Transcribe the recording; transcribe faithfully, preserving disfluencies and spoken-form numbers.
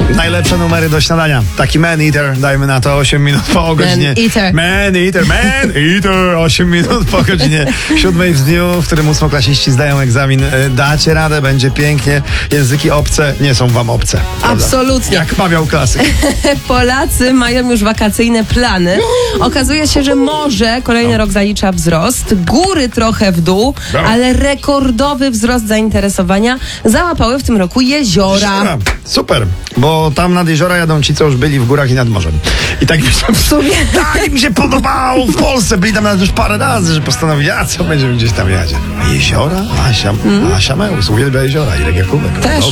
Najlepsze numery do śniadania. Taki Man Eater, dajmy na to osiem minut po godzinie. Man Eater. Man Eater, Man Eater, osiem minut po godzinie siódmej w dniu, w którym ósmoklasiści zdają egzamin. Dacie radę, będzie pięknie. Języki obce nie są wam obce. Prawda? Absolutnie. Jak mawiał klasyk. Polacy mają już wakacyjne plany. Okazuje się, że morze kolejny rok zalicza wzrost, góry trochę w dół, No. ale rekordowy wzrost zainteresowania załapały w tym roku jeziora. Jeziora. Super, bo tam nad jeziora jadą ci, co już byli w górach i nad morzem. I tak mi się, W sumie. tak mi się podobało w Polsce. Byli tam nawet już parę razy, że postanowili, a co będziemy gdzieś tam jechać. Jeziora? Asia, Asia Meus uwielbia jeziora i Jakubek. Też.